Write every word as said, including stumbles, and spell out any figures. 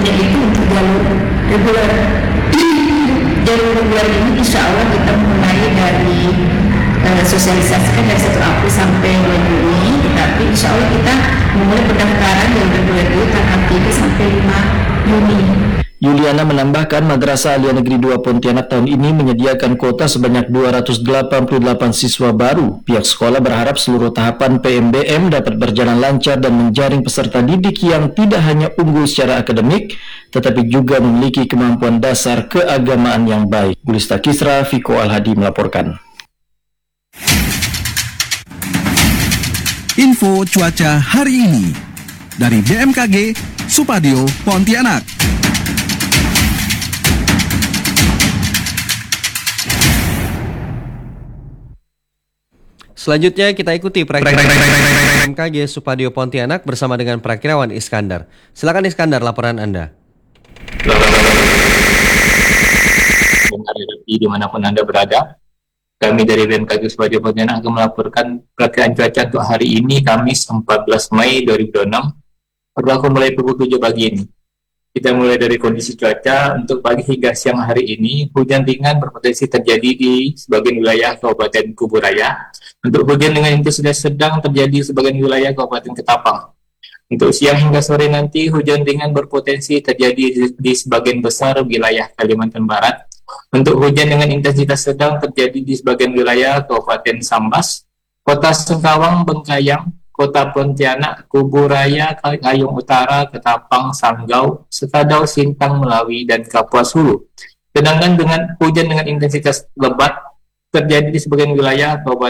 Untuk itu untuk jalur reguler jalur reguler ini insya Allah kita mulai dari uh, sosialisasikan dari satu April sampai bulan Juni, tetapi insya Allah kita memulai pendaftaran jalur reguler itu tanggal tiga sampai lima Juni. Yuliana menambahkan Madrasah Alia Negeri dua Pontianak tahun ini menyediakan kuota sebanyak dua ratus delapan puluh delapan siswa baru. Pihak sekolah berharap seluruh tahapan P M B M dapat berjalan lancar dan menjaring peserta didik yang tidak hanya unggul secara akademik, tetapi juga memiliki kemampuan dasar keagamaan yang baik. Gulista Kisra, Viko Al-Hadi melaporkan. Info cuaca hari ini dari B M K G Supadio Pontianak. Selanjutnya kita ikuti perakiraan B M K G Supadio Pontianak bersama dengan Prakirawan Iskandar. Silakan Iskandar, laporan Anda. Dimanapun Anda berada, kami dari B M K G Supadio Pontianak akan melaporkan perakiraan cuaca untuk hari ini, Kamis empat belas Mei dua ribu dua puluh enam, berlaku mulai pukul tujuh pagi ini. Kita mulai dari kondisi cuaca. Untuk pagi hingga siang hari ini, hujan ringan berpotensi terjadi di sebagian wilayah Kabupaten Kuburaya. Untuk hujan dengan intensitas sedang terjadi di sebagian wilayah Kabupaten Ketapang. Untuk siang hingga sore nanti, hujan ringan berpotensi terjadi di, di sebagian besar wilayah Kalimantan Barat. Untuk hujan dengan intensitas sedang terjadi di sebagian wilayah Kabupaten Sambas, Kota Singkawang, Bengkayang, Kota Pontianak, Kuburaya, Kayong Utara, Ketapang, Sanggau, Sekadau, Sintang, Melawi, dan Kapuas Hulu. Sedangkan dengan hujan dengan intensitas lebat terjadi di sebagian wilayah Kabupaten